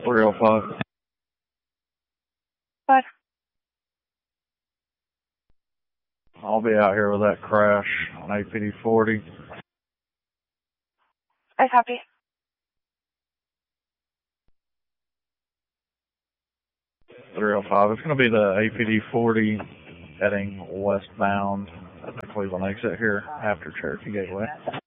305. What? I'll be out here with that crash on APD 40. I copy. 305. It's going to be the APD 40 heading westbound at the Cleveland exit here after Cherokee Gateway.